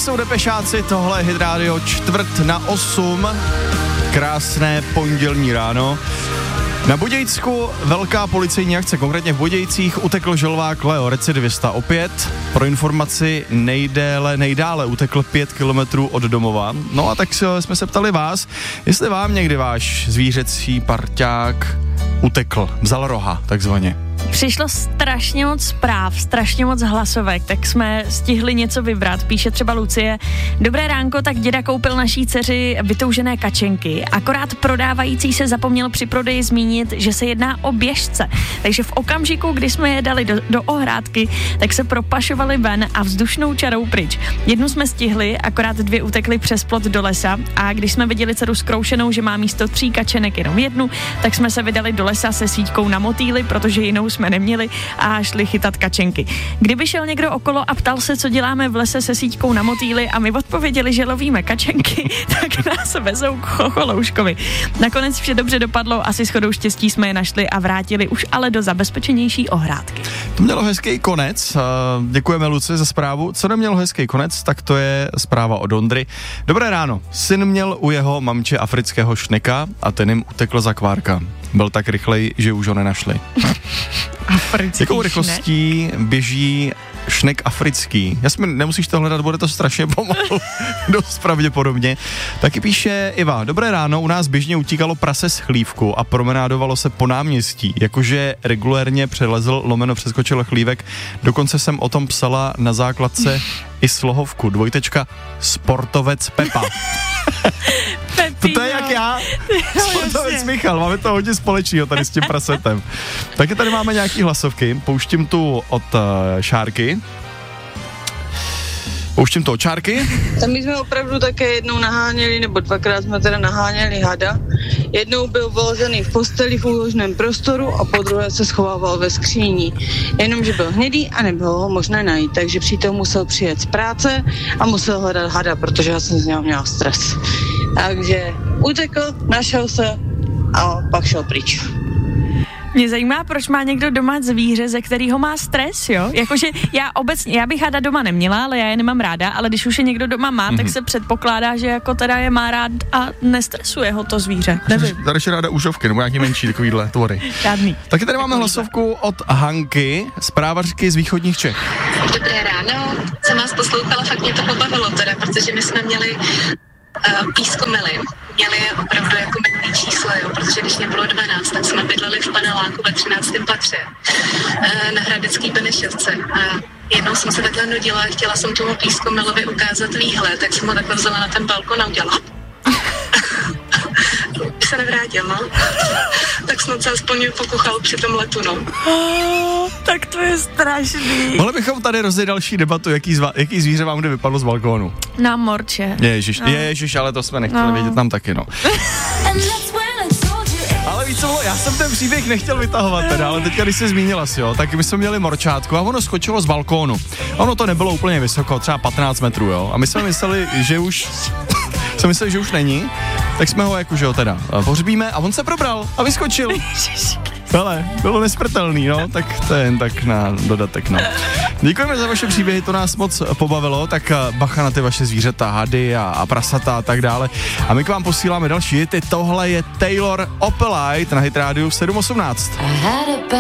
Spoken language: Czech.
jsou Depešáci, tohle je Hit Radio 7:45. Krásné pondělní ráno. Na Budějcku velká policejní akce, konkrétně v Budějcích utekl želvák Leo, recidivista opět. Pro informaci nejdále utekl 5 kilometrů od domova. No a tak jsme se ptali vás, jestli vám někdy váš zvířecí parťák utekl, vzal roha takzvaně. Přišlo strašně moc zpráv, strašně moc hlasovek, tak jsme stihli něco vybrat. Píše třeba Lucie: Dobré ránko, tak děda koupil naší dceři vytoužené kačenky. Akorát prodávající se zapomněl při prodeji zmínit, že se jedná o běžce. Takže v okamžiku, kdy jsme je dali do ohrádky, tak se propašovali ven a vzdušnou čarou pryč. Jednu jsme stihli, akorát 2 utekly přes plot do lesa a když jsme viděli dceru zkroušenou, že má místo 3 kačenek jenom 1, tak jsme se vydali do lesa se síťkou na motýly, protože jinou jsme neměli a šli chytat kačenky. Kdyby šel někdo okolo a ptal se, co děláme v lese se síťkou na motýly a my odpověděli, že lovíme kačenky, tak nás vezou k chocholouškovi. Nakonec vše dobře dopadlo, asi shodou štěstí jsme je našli a vrátili už ale do zabezpečenější ohrádky. To mělo hezký konec, děkujeme Luci za zprávu. Co nemělo hezký konec, tak to je zpráva od Ondry. Dobré ráno, syn měl u jeho mamče afrického šneka a ten jim utekl za kvárka. Byl tak rychlej, že už ho nenašli. Jakou rychlostí běží šnek africký? Jasně, nemusíš to hledat, bude to strašně pomalu, dost pravděpodobně. Taky píše Iva: Dobré ráno, u nás běžně utíkalo prase z chlívku a promenádovalo se po náměstí, jakože regulérně přelezl přeskočil chlívek, dokonce jsem o tom psala na základce i slohovku, sportovec Pepa. To je jak já, sportovec Michal, máme to hodně společného tady s tím prasetem. Taky tady máme nějaký hlasovky, pouštím tu od Šárky. Tam my jsme opravdu také jednou naháněli, nebo 2krát jsme teda naháněli hada. Jednou byl vložený v posteli v úložném prostoru a po druhé se schovával ve skříni. Jenomže byl hnědý a nebylo ho možné najít, takže přítel musel přijet z práce a musel hledat hada, protože já jsem z něho měla stres. Takže utekl, našel se a pak šel pryč. Mě zajímá, proč má někdo doma zvíře, ze kterého má stres, jo? Jakože já bych hada doma neměla, ale já je nemám ráda, ale když už je někdo doma má, tak se předpokládá, že jako teda je má rád a nestresuje ho to zvíře. Nevím. Tady je ráda užovky, nebo nějaký menší takovýhle tvory. Žádný. Taky tady máme hlasovku od Hanky, zprávařky z východních Čech. Dobré ráno, jsem vás poslouchala, fakt mě to pobavilo teda, protože my jsme měli pískomily. Měli opravdu jako minulý číslo, jo, protože když mě bylo 12, tak jsme bydleli v paneláku ve 13. patře na Hradecký Benešovce. A jednou jsem se takhle nudila a chtěla jsem tomu pískomilovi ukázat výhled, tak jsem ho takhle vzala na ten balkon a udělala. Se nevrátil, no. Tak snad se aspoň pokuchal při tom letu, no. Tak to je strašný. Mohli bychom tady rozjet další debatu, jaký zvíře vám kdy vypadlo z balkónu. Na morče. Ježiš, ale to jsme nechtěli vědět tam taky, no. Ale víš co, já jsem ten příběh nechtěl vytahovat teda, ale teďka, když jsi zmínila si, jo, tak my jsme měli morčátku a ono skočilo z balkónu. Ono to nebylo úplně vysoko, třeba 15 metrů, jo. A my jsme mysleli, že už není, tak jsme ho jakože teda pohřbíme a on se probral a vyskočil. Ale bylo nesmrtelný, no, tak to je jen tak na dodatek, no. Děkujeme za vaše příběhy, to nás moc pobavilo, tak bacha na ty vaše zvířata, hady a prasata a tak dále. A my k vám posíláme další hity, tohle je Taylor Opelite na Hit Radio 7:18.